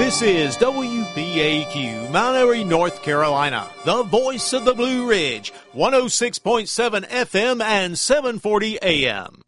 This is WBAQ, Mount Airy, North Carolina, the voice of the Blue Ridge, 106.7 FM and 740 AM.